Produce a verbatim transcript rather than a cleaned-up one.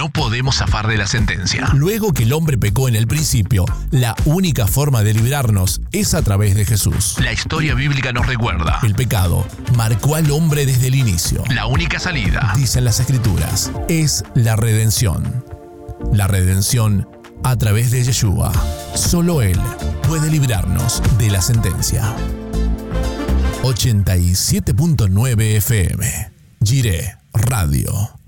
no podemos zafar de la sentencia. Luego que el hombre pecó en el principio, la única forma de librarnos es a través de Jesús. La historia bíblica nos recuerda. El pecado marcó al hombre desde el inicio. La única salida, dicen las Escrituras, es la redención. La redención a través de Yeshua. Solo Él puede librarnos de la sentencia. ochenta y siete punto nueve F M. Jireh Radio.